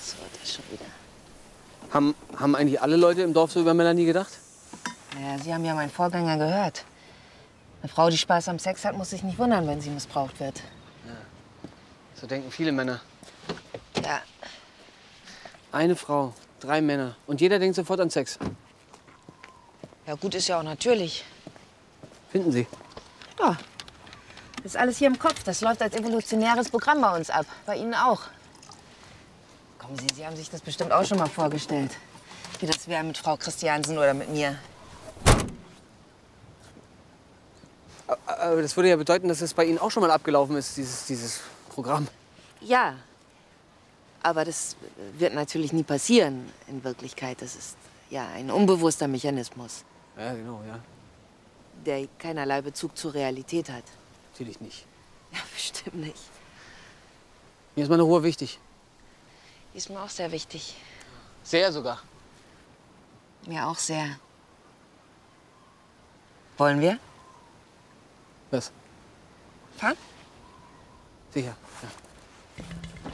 So, das schon wieder. Haben eigentlich alle Leute im Dorf so über Melanie gedacht? Naja, Sie haben ja meinen Vorgänger gehört. Eine Frau, die Spaß am Sex hat, muss sich nicht wundern, wenn sie missbraucht wird. Ja. So denken viele Männer. Ja. Eine Frau, 3 Männer. Und jeder denkt sofort an Sex. Ja, gut ist ja auch natürlich. Finden Sie? Ja. Das ist alles hier im Kopf. Das läuft als evolutionäres Programm bei uns ab. Bei Ihnen auch. Kommen Sie, Sie haben sich das bestimmt auch schon mal vorgestellt. Wie das wäre mit Frau Christiansen oder mit mir. Aber das würde ja bedeuten, dass es bei Ihnen auch schon mal abgelaufen ist, dieses Programm. Ja. Aber das wird natürlich nie passieren in Wirklichkeit. Das ist ja ein unbewusster Mechanismus, Ja, genau, ja. der keinerlei Bezug zur Realität hat. Natürlich nicht. Ja, bestimmt nicht. Mir ist meine Ruhe wichtig. Ist mir auch sehr wichtig. Sehr sogar. Mir auch sehr. Wollen wir? Was? Fahren? Sicher, ja.